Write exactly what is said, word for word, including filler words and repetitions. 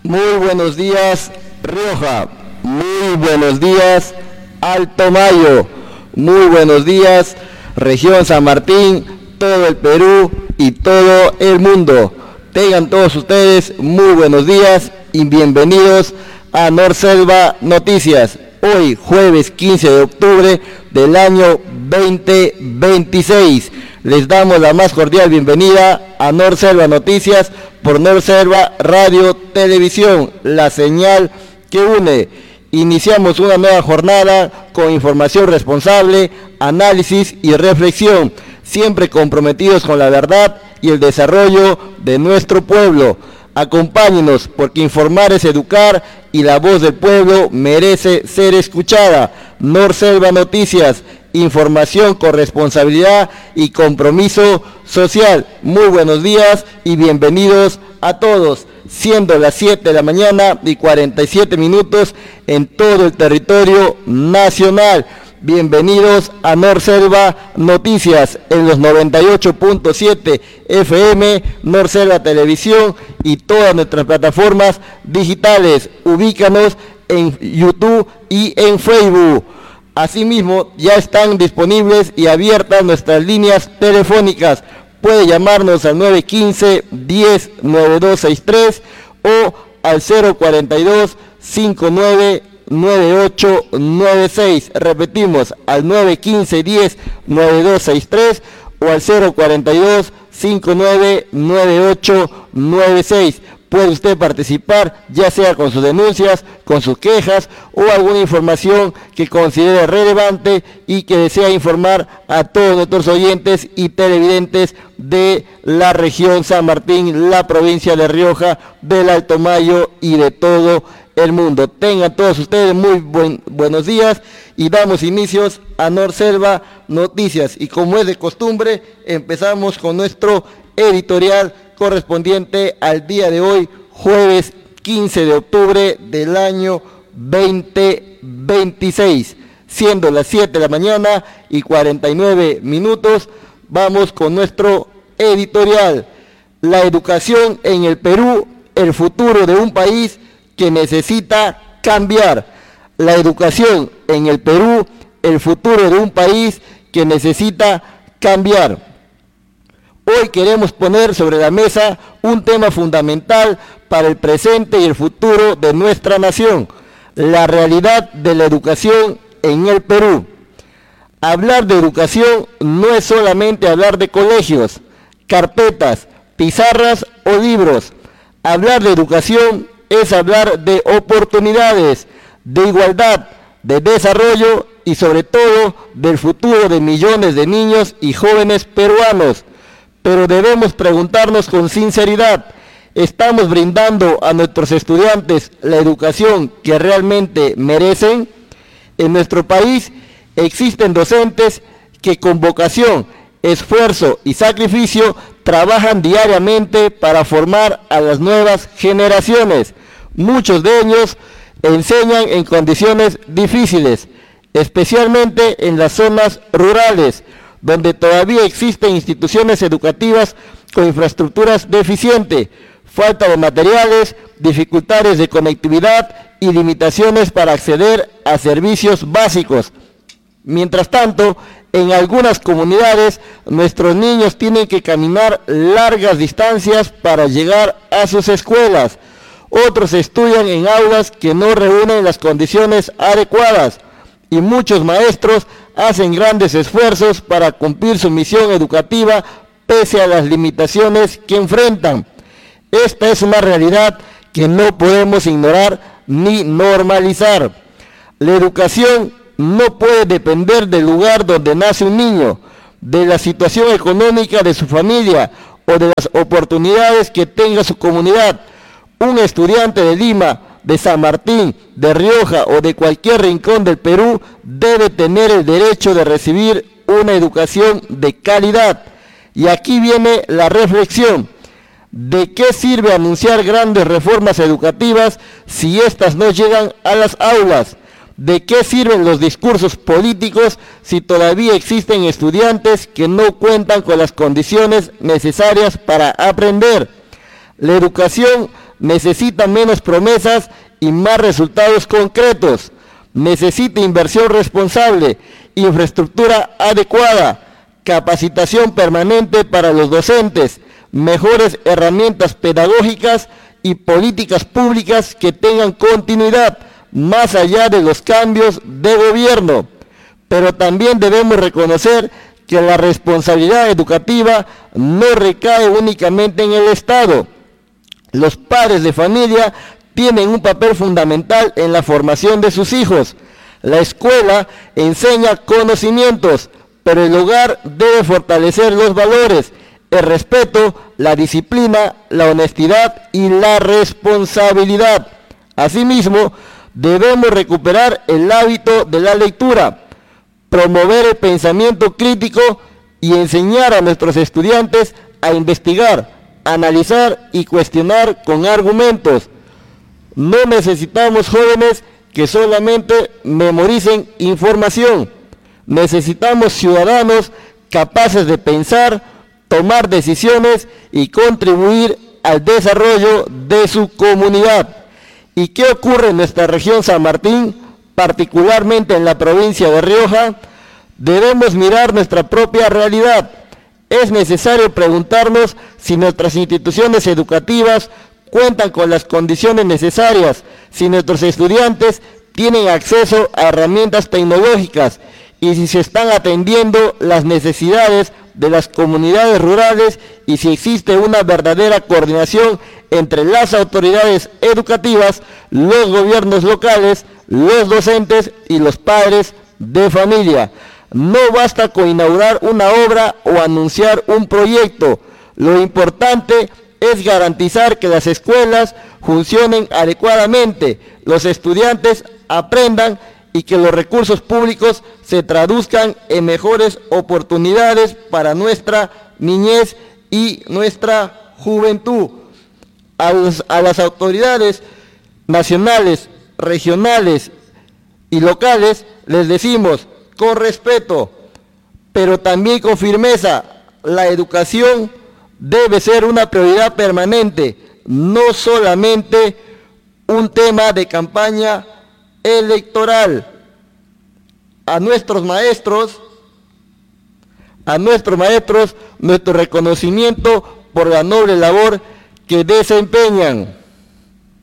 Muy buenos días, Rioja. Muy buenos días, Alto Mayo. Muy buenos días, Región San Martín, todo el Perú y todo el mundo. Tengan todos ustedes muy buenos días y bienvenidos a Norselva Noticias. Hoy, jueves quince de octubre del año veinte veintiséis. Les damos la más cordial bienvenida a Norselva Noticias por Norselva Radio Televisión, la señal que une. Iniciamos una nueva jornada con información responsable, análisis y reflexión, siempre comprometidos con la verdad y el desarrollo de nuestro pueblo. Acompáñenos, porque informar es educar y la voz del pueblo merece ser escuchada. Norselva Noticias, información con responsabilidad y compromiso social. Muy buenos días y bienvenidos a todos, siendo las siete de la mañana y cuarenta y siete minutos en todo el territorio nacional. Bienvenidos a Norselva Noticias en los noventa y ocho punto siete F M, Norselva Televisión y todas nuestras plataformas digitales. Ubícanos en YouTube y en Facebook. Asimismo, ya están disponibles y abiertas nuestras líneas telefónicas. Puede llamarnos al nueve uno cinco, diez, noventa y dos sesenta y tres o al cero cuarenta y dos, cincuenta y nueve, noventa y ocho noventa y seis. Repetimos, al nueve uno cinco, diez, noventa y dos sesenta y tres o al cero cuarenta y dos, cincuenta y nueve, noventa y ocho noventa y seis. Puede usted participar, ya sea con sus denuncias, con sus quejas o alguna información que considere relevante y que desea informar a todos nuestros oyentes y televidentes de la región San Martín, la provincia de Rioja, del Alto Mayo y de todo el mundo. Tengan todos ustedes muy buen, buenos días y damos inicios a Norselva Noticias. Y como es de costumbre, empezamos con nuestro editorial correspondiente al día de hoy, jueves quince de octubre del año veinte veintiséis. Siendo las siete de la mañana y cuarenta y nueve minutos, vamos con nuestro editorial. La educación en el Perú, el futuro de un país que necesita cambiar. La educación en el Perú, el futuro de un país que necesita cambiar. Hoy queremos poner sobre la mesa un tema fundamental para el presente y el futuro de nuestra nación, la realidad de la educación en el Perú. Hablar de educación no es solamente hablar de colegios, carpetas, pizarras o libros. Hablar de educación es hablar de oportunidades, de igualdad, de desarrollo y sobre todo del futuro de millones de niños y jóvenes peruanos. Pero debemos preguntarnos con sinceridad, ¿estamos brindando a nuestros estudiantes la educación que realmente merecen? En nuestro país existen docentes que con vocación, esfuerzo y sacrificio trabajan diariamente para formar a las nuevas generaciones. Muchos de ellos enseñan en condiciones difíciles, especialmente en las zonas rurales, donde todavía existen instituciones educativas con infraestructuras deficientes, falta de materiales, dificultades de conectividad y limitaciones para acceder a servicios básicos. Mientras tanto, en algunas comunidades, nuestros niños tienen que caminar largas distancias para llegar a sus escuelas. Otros estudian en aulas que no reúnen las condiciones adecuadas y muchos maestros hacen grandes esfuerzos para cumplir su misión educativa pese a las limitaciones que enfrentan. Esta es una realidad que no podemos ignorar ni normalizar. La educación no puede depender del lugar donde nace un niño, de la situación económica de su familia o de las oportunidades que tenga su comunidad. Un estudiante de Lima, de San Martín, de Rioja o de cualquier rincón del Perú debe tener el derecho de recibir una educación de calidad. Y aquí viene la reflexión. ¿De qué sirve anunciar grandes reformas educativas si éstas no llegan a las aulas? ¿De qué sirven los discursos políticos si todavía existen estudiantes que no cuentan con las condiciones necesarias para aprender? La educación necesita menos promesas y más resultados concretos. Necesita inversión responsable, infraestructura adecuada, capacitación permanente para los docentes, mejores herramientas pedagógicas y políticas públicas que tengan continuidad más allá de los cambios de gobierno. Pero también debemos reconocer que la responsabilidad educativa no recae únicamente en el Estado. Los padres de familia tienen un papel fundamental en la formación de sus hijos. La escuela enseña conocimientos, pero el hogar debe fortalecer los valores, el respeto, la disciplina, la honestidad y la responsabilidad. Asimismo, debemos recuperar el hábito de la lectura, promover el pensamiento crítico y enseñar a nuestros estudiantes a investigar, analizar y cuestionar con argumentos. No necesitamos jóvenes que solamente memoricen información. Necesitamos ciudadanos capaces de pensar, tomar decisiones y contribuir al desarrollo de su comunidad. ¿Y qué ocurre en nuestra región San Martín, particularmente en la provincia de Rioja? Debemos mirar nuestra propia realidad. Es necesario preguntarnos si nuestras instituciones educativas cuentan con las condiciones necesarias, si nuestros estudiantes tienen acceso a herramientas tecnológicas y si se están atendiendo las necesidades de las comunidades rurales y si existe una verdadera coordinación entre las autoridades educativas, los gobiernos locales, los docentes y los padres de familia. No basta con inaugurar una obra o anunciar un proyecto. Lo importante es garantizar que las escuelas funcionen adecuadamente, los estudiantes aprendan y que los recursos públicos se traduzcan en mejores oportunidades para nuestra niñez y nuestra juventud. A, los, a las autoridades nacionales, regionales y locales les decimos con respeto, pero también con firmeza, la educación debe ser una prioridad permanente, no solamente un tema de campaña electoral. A nuestros maestros, a nuestros maestros, nuestro reconocimiento por la noble labor que desempeñan.